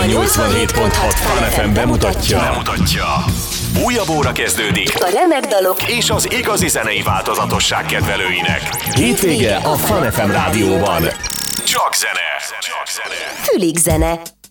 87.6 Fun FM bemutatja. Újabb óra kezdődik a remek dalok és az igazi zenei változatosság kedvelőinek. Hétvége a Fun FM rádióban. Csak zene. Fülig zene.